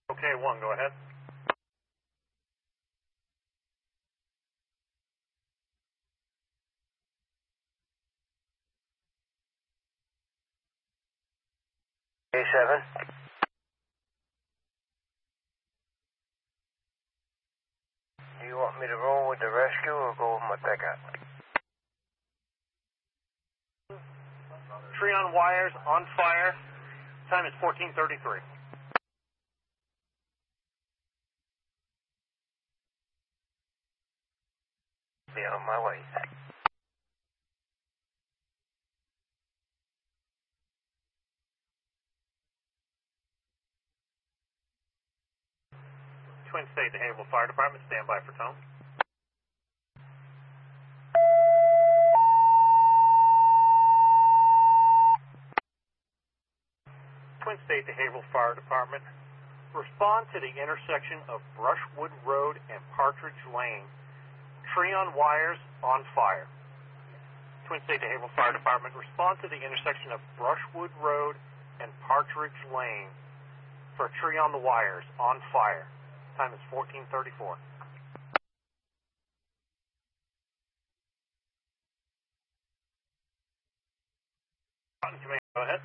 Okay, 1, go ahead. A7. Do you want me to roll with the rescue or go with my pickup? Tree on wires, on fire. Time is 14:33. Be on my way. Twin State to Haverhill Fire Department, stand by for tone. Twin State to Haverhill Fire Department, respond to the intersection of Brushwood Road and Partridge Lane. Tree on wires, on fire. Twin State to Haverhill Fire Department, respond to the intersection of Brushwood Road and Partridge Lane for a tree on the wires, on fire. Time is 14:34. Groton Command, go ahead.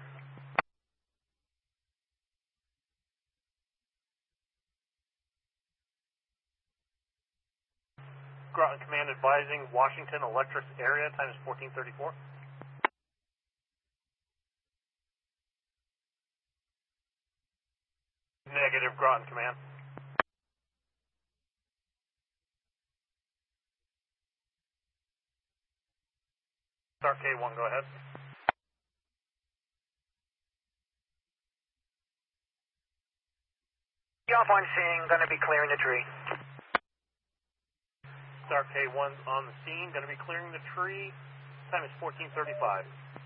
Groton Command advising Washington Electric area. Time is 14:34. Negative, Groton Command. Start K1, go ahead. Off on scene, gonna be clearing the tree. Start K1's on the scene, going to be clearing the tree. Time is 14:35.